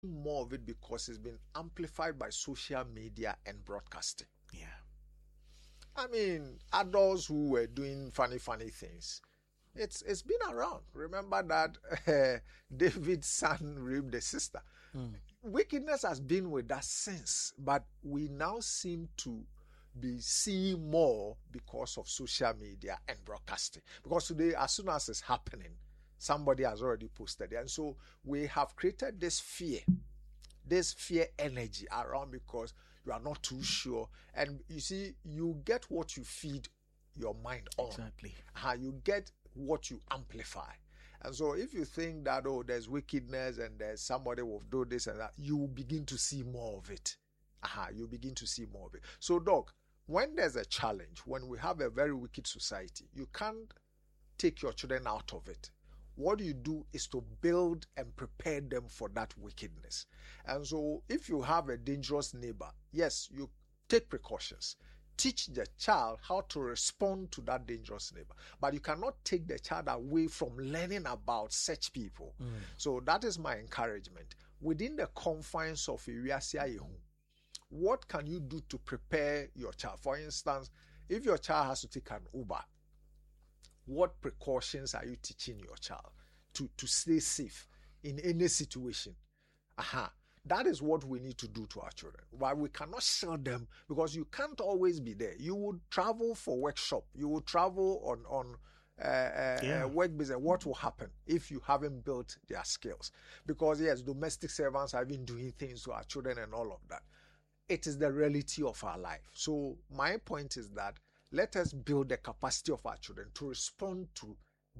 more of it because it's been amplified by social media and broadcasting. Yeah. I mean, adults who were doing funny things. It's been around. Remember that David's son raped the sister. Wickedness has been with us since, but we now seem to be seeing more because of social media and broadcasting. Because today, as soon as it's happening, somebody has already posted it. And so we have created this fear energy around because you are not too sure. And you see, you get what you feed your mind on. Exactly. You get what you amplify. And so if you think that, oh, there's wickedness and there's somebody will do this and that, you begin to see more of it. You begin to see more of it. So, Doc, when there's a challenge, when we have a very wicked society, you can't take your children out of it. What you do is to build and prepare them for that wickedness. And so if you have a dangerous neighbor, yes, you take precautions. Teach the child how to respond to that dangerous neighbor. But you cannot take the child away from learning about such people. So that is my encouragement. Within the confines of Iriasia Yehu, what can you do to prepare your child? For instance, if your child has to take an Uber, what precautions are you teaching your child to stay safe in any situation? That is what we need to do to our children. Why we cannot sell them because you can't always be there. You would travel for workshop. You would travel on work business. What will happen if you haven't built their skills? Because yes, domestic servants have been doing things to our children and all of that. It is the reality of our life. So my point is that let us build the capacity of our children to respond to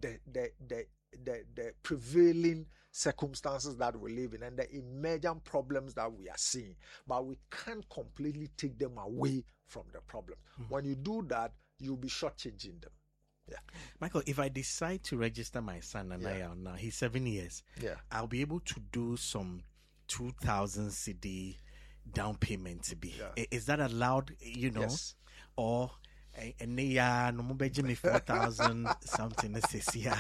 the prevailing circumstances that we live in and the emergent problems that we are seeing. But we can't completely take them away from the problem. When you do that, you'll be shortchanging them. Yeah. Michael, if I decide to register my son and now he's 7 years, I'll be able to do some 2,000 CD down payment to be. Is that allowed, Yes. Or and no more me 4,000 something this year.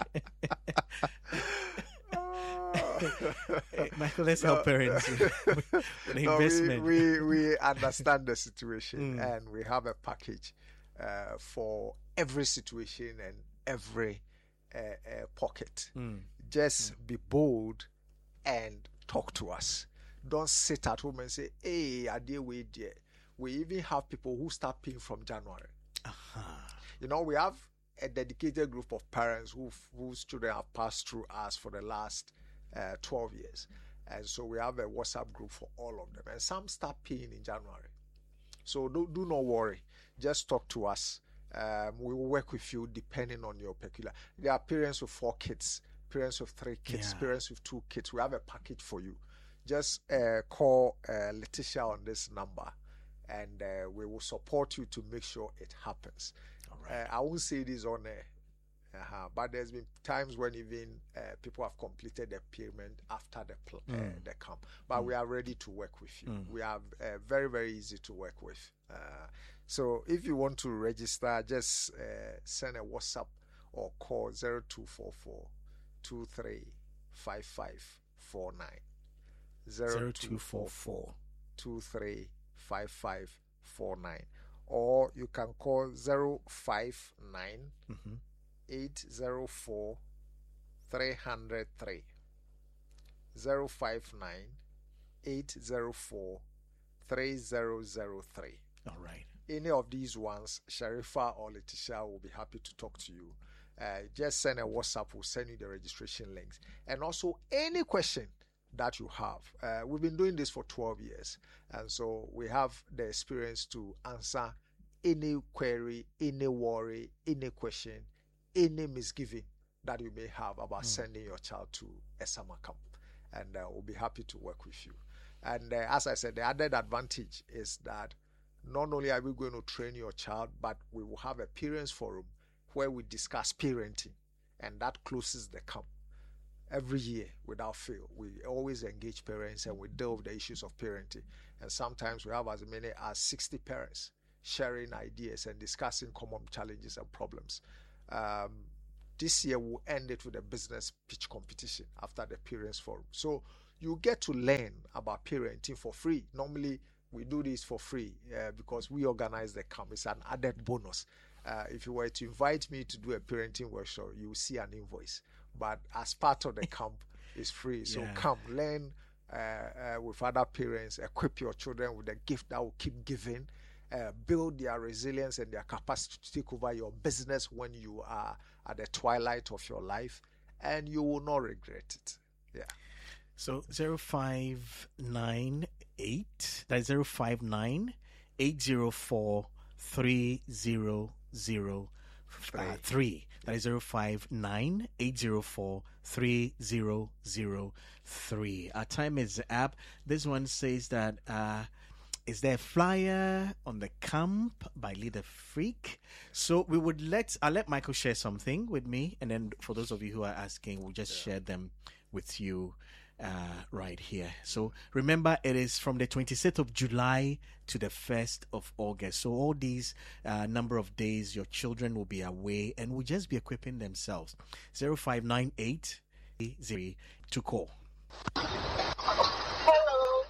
Michael, let's help parents with the investment. We understand the situation and we have a package for every situation and every pocket. Just be bold and talk to us. Don't sit at home and say, hey, I deal with it. We even have people who start paying from January. We have a dedicated group of parents whose children have passed through us for the last 12 years. And so we have a WhatsApp group for all of them. And some start paying in January. So do not worry. Just talk to us. We will work with you depending on your peculiar. There are parents with 4 kids, parents with 3 kids, parents with 2 kids. We have a package for you. Just call Letitia on this number. And we will support you to make sure it happens. I won't say this on air, but there's been times when even people have completed the payment after the camp. But we are ready to work with you. We are very, very easy to work with. So if you want to register, just send a WhatsApp or call 0244 235549. 0244 235549, or you can call 059 804 303. 059 804 3003. All right. Any of these ones, Sharifa or Letitia will be happy to talk to you. Just send a WhatsApp, we'll send you the registration links. And also any question that you have. We've been doing this for 12 years. And so we have the experience to answer any query, any worry, any question, any misgiving that you may have about sending your child to a summer camp. And we'll be happy to work with you. And as I said, the added advantage is that not only are we going to train your child, but we will have a parents forum where we discuss parenting. And that closes the camp. Every year, without fail, we always engage parents and we deal with the issues of parenting. And sometimes we have as many as 60 parents sharing ideas and discussing common challenges and problems. This year, we'll end it with a business pitch competition after the parents forum. So you get to learn about parenting for free. Normally, we do this for free because we organize the camp. It's an added bonus. If you were to invite me to do a parenting workshop, you will see an invoice. But as part of the camp, it's free. So come, learn with other parents, equip your children with a gift that will keep giving, build their resilience and their capacity to take over your business when you are at the twilight of your life, and you will not regret it. Yeah. So 0598, that's 059 804 3003. That is 059 804 3003. Our time is up. This one says that is there a flyer on the camp by Leader Freak? So we would I'll let Michael share something with me, and then for those of you who are asking, we'll just share them with you right here. So remember, it is from the 26th of July to the 1st of August. So all these number of days, your children will be away and will just be equipping themselves. 0598 to call. Hello.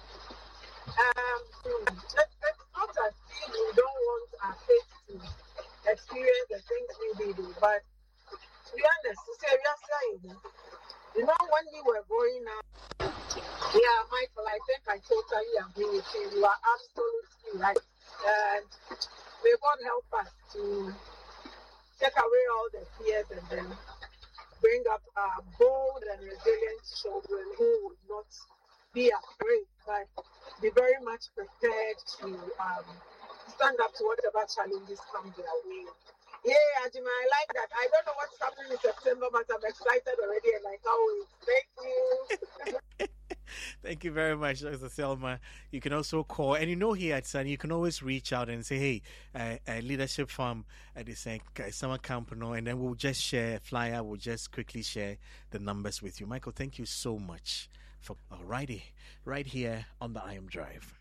It's not as if we don't want our kids to experience the things we do, but to be honest, you know, when we were growing up, yeah, Michael, I think I totally agree with you. You are absolutely right. And may God help us to take away all the fears and then bring up bold and resilient children who would not be afraid, but be very much prepared to stand up to whatever challenges come their way. Yeah, Ajima, I like that. I don't know what's happening in September, but I'm excited already and I can't wait. Thank you. Thank you very much, Dr. Selma. You can also call, and you know here at Sun, you can always reach out and say, hey, Leadership Farm at the summer camp, and then we'll just share a flyer. We'll just quickly share the numbers with you. Michael, thank you so much for alrighty, right here on the I Am Drive.